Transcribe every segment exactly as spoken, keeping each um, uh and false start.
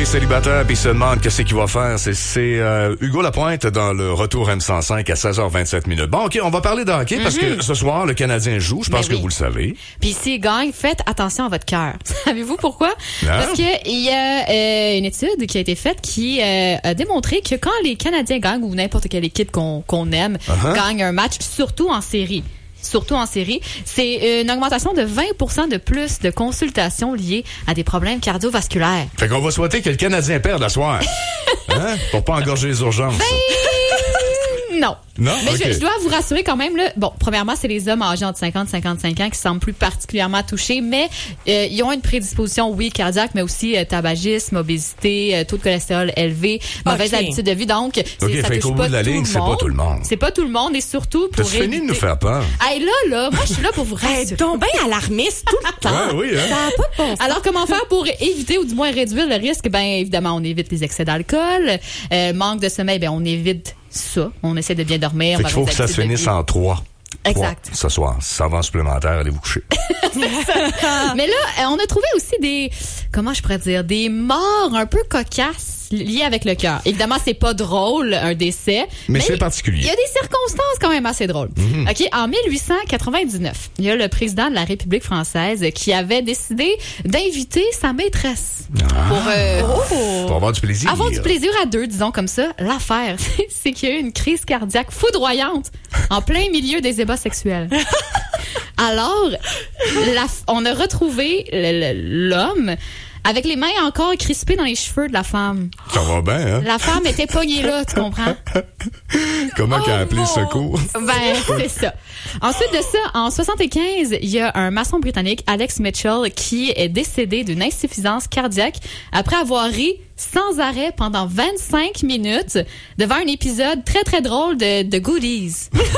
célibataire puis se demande qu'est-ce qu'il va faire. C'est, c'est euh, Hugo Lapointe dans le Retour M cent cinq à seize heures vingt-sept minutes. Bon, OK, on va parler de hockey mm-hmm. parce que ce soir, le Canadien joue. Je pense ben oui. que vous le savez. Puis s'il gagne, faites attention à votre cœur. Savez-vous pourquoi? Non. Parce qu'il y a euh, une étude qui a été faite qui euh, a démontré que quand les Canadiens gagnent ou n'importe quelle équipe qu'on, qu'on aime uh-huh. gagne un match, surtout en série, surtout en série, c'est une augmentation de vingt pour cent de plus de consultations liées à des problèmes cardiovasculaires. Fait qu'on va souhaiter que le Canadien perde la soirée. Hein? Pour pas engorger les urgences. Ben... Non. Non? Mais okay. je, je dois vous rassurer quand même, là. Bon, premièrement, c'est les hommes âgés entre cinquante et cinquante-cinq ans qui semblent plus particulièrement touchés, mais euh, ils ont une prédisposition, oui, cardiaque, mais aussi euh, tabagisme, obésité, euh, taux de cholestérol élevé, mauvaise okay. habitude de vie. Donc, c'est, okay, ça fait touche qu'au pas bout de la tout ligne, le c'est monde. pas tout le monde. C'est pas tout le monde et surtout pour T'as fini de nous faire peur. Hey, là, là, moi, je suis là pour vous rassurer. Hey, donc bien alarmiste tout le temps. Ouais, oui, hein? Ça a pas de bon sens. Alors, comment faire pour éviter ou du moins réduire le risque? Ben, évidemment, on évite les excès d'alcool. Euh, manque de sommeil, ben, on évite ça. On essaie de bien dormir. Fait qu'il faut que ça se finisse en trois. Exact. Trois, ce soir. Savant supplémentaire, allez vous coucher. Mais là, on a trouvé aussi des, comment je pourrais dire, des morts un peu cocasses liées avec le cœur. Évidemment, c'est pas drôle, un décès. Mais, mais c'est particulier. Il y a des circonstances quand même assez drôles. Mm-hmm. OK, en dix-huit cent quatre-vingt-dix-neuf, il y a le président de la République française qui avait décidé d'inviter sa maîtresse. Ah. Pour, euh, oh. pour avoir du plaisir. Avoir du plaisir à deux, disons comme ça. L'affaire, c'est qu'il y a eu une crise cardiaque foudroyante en plein milieu des ébats sexuels. Alors, la, on a retrouvé le, le, l'homme avec les mains encore crispées dans les cheveux de la femme. Ça va bien, hein? La femme était pognée là, tu comprends? Comment oh qu'elle a appelé non. secours? Ben, c'est ça. Ensuite de ça, en soixante-quinze, il y a un maçon britannique, Alex Mitchell, qui est décédé d'une insuffisance cardiaque après avoir ri sans arrêt pendant vingt-cinq minutes devant un épisode très, très drôle de, de Goodies.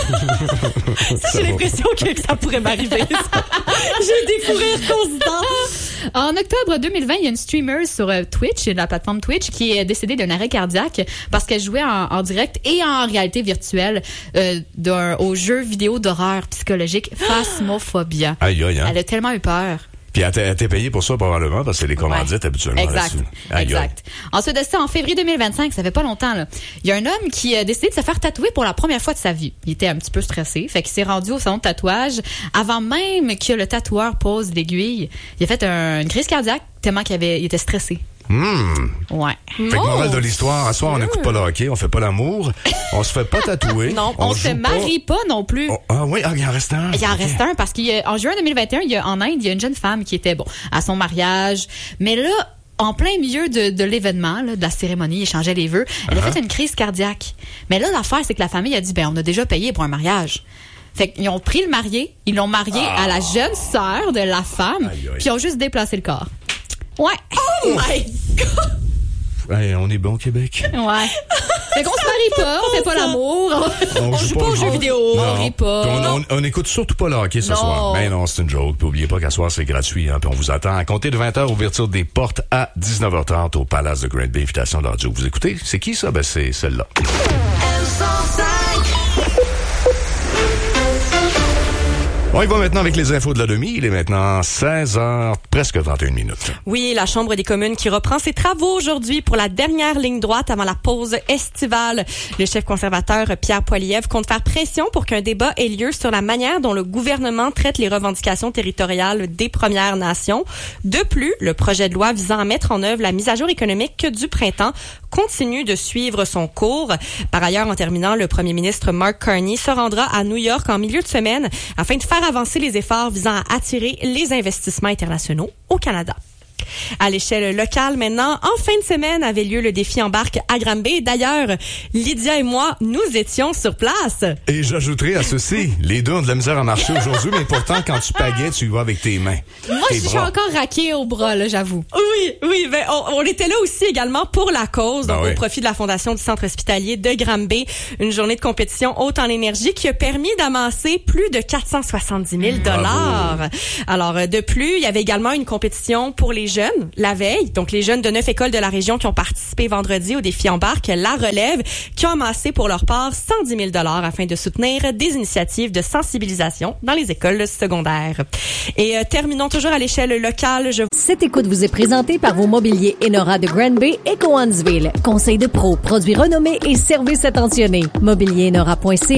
Ça, j'ai l'impression que ça pourrait m'arriver. Ça. J'ai des fous rires constants. En octobre deux mille vingt, il y a une streamer sur Twitch, la plateforme Twitch, qui est décédée d'un arrêt cardiaque parce qu'elle jouait en, en direct et en réalité virtuelle euh, d'un, au jeu vidéo d'horreur psychologique Phasmophobia. Aïe, aïe, hein? Elle a tellement eu peur. Puis elle t'a, elle t'a payé pour ça probablement parce que c'est les commandites ouais. habituellement exact. là-dessus. Aïe, exact. Aïe. Ensuite de ça, en février deux mille vingt-cinq, ça fait pas longtemps là, il y a un homme qui a décidé de se faire tatouer pour la première fois de sa vie. Il était un petit peu stressé, fait qu'il s'est rendu au salon de tatouage avant même que le tatoueur pose l'aiguille. Il a fait un, une crise cardiaque tellement qu'il avait, il était stressé. Mmh. Ouais. Fait que morale de l'histoire, à soir, on n'écoute pas le hockey, on fait pas l'amour, on se fait pas tatouer. Non, on, on se marie pas. pas non plus. Oh, ah oui, ah, il en reste un. Il en okay. reste un parce qu'en juin deux mille vingt et un, il y a, en Inde, il y a une jeune femme qui était, bon, à son mariage. Mais là, en plein milieu de, de l'événement, là, de la cérémonie, il échangeait les vœux, elle uh-huh. a fait une crise cardiaque. Mais là, l'affaire, c'est que la famille a dit, ben, on a déjà payé pour un mariage. Fait qu'ils ont pris le marié, ils l'ont marié ah. à la jeune sœur de la femme, puis ils ont juste déplacé le corps. Ouais. Oh my God! Ouais, on est bon au Québec. Ouais. Fait qu'on se marie pas, on fait pas l'amour. On, on joue pas aux jeux vidéo. On rit pas. On, on, on écoute surtout pas le hockey ce non. soir. Ben non, c'est une joke. Puis oubliez pas qu'à soir, c'est gratuit. Hein, puis on vous attend à compter de vingt heures, ouverture des portes à dix-neuf heures trente au Palace de Great Bay. Invitation de l'audio. Vous écoutez? C'est qui ça? Ben c'est celle-là. On y va maintenant avec les infos de la demi. Il est maintenant seize heures, presque vingt et une minutes. Oui, la Chambre des communes qui reprend ses travaux aujourd'hui pour la dernière ligne droite avant la pause estivale. Le chef conservateur Pierre Poilievre compte faire pression pour qu'un débat ait lieu sur la manière dont le gouvernement traite les revendications territoriales des Premières Nations. De plus, le projet de loi visant à mettre en œuvre la mise à jour économique du printemps continue de suivre son cours. Par ailleurs, en terminant, le premier ministre Mark Carney se rendra à New York en milieu de semaine afin de faire avancer les efforts visant à attirer les investissements internationaux au Canada. À l'échelle locale, maintenant, en fin de semaine avait lieu le défi Embarque à Granby. D'ailleurs, Lydia et moi, nous étions sur place. Et j'ajouterai à ceci, les deux ont de la misère à marcher aujourd'hui, mais pourtant, quand tu pagaies, tu y vas avec tes mains. Moi, je suis encore raquée au bras, là, j'avoue. Oui, oui, ben, on, on était là aussi également pour la cause, donc ben oui. au profit de la Fondation du Centre hospitalier de Granby. Une journée de compétition haute en énergie qui a permis d'amasser plus de quatre cent soixante-dix mille dollars. Alors, de plus, il y avait également une compétition pour les jeunes jeunes la veille, donc les jeunes de neuf écoles de la région qui ont participé vendredi au défi Embarque La Relève, qui ont amassé pour leur part cent dix mille dollars afin de soutenir des initiatives de sensibilisation dans les écoles secondaires. Et euh, terminons toujours à l'échelle locale. Je... Cette écoute vous est présentée par vos mobiliers Enora de Granby et Cowansville. Conseil de pro, produits renommés et services attentionnés. mobilier enora point c a